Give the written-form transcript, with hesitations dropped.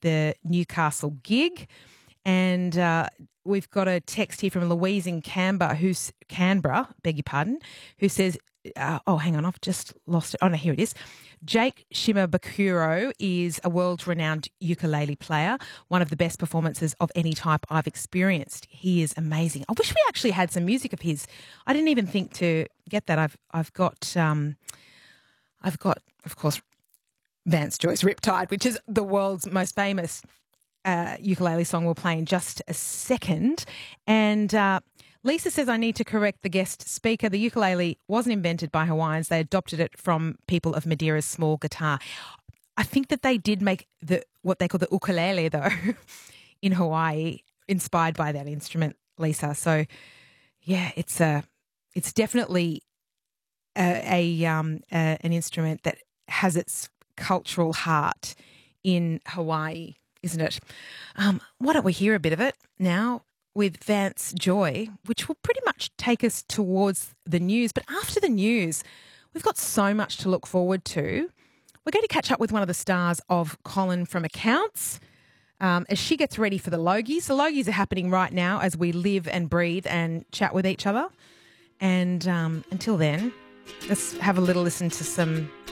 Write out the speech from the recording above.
the Newcastle gig. And we've got a text here from Louise in Canberra, beg your pardon, who says, hang on, I've just lost it. Oh, no, here it is. Jake Shimabukuro is a world-renowned ukulele player, one of the best performances of any type I've experienced. He is amazing. I wish we actually had some music of his. I didn't even think to get that. I've got, of course, Vance Joy's Riptide, which is the world's most famous ukulele song. We'll play in just a second. And Lisa says, I need to correct the guest speaker. The ukulele wasn't invented by Hawaiians. They adopted it from people of Madeira's small guitar. I think that they did make what they call the ukulele, though, in Hawaii, inspired by that instrument, Lisa. So, yeah, it's definitely an instrument that has its cultural heart in Hawaii, isn't it? Why don't we hear a bit of it now with Vance Joy, which will pretty much take us towards the news. But after the news, we've got so much to look forward to. We're going to catch up with one of the stars of Colin from Accounts as she gets ready for the Logies. The Logies are happening right now as we live and breathe and chat with each other. And until then, let's have a little listen to some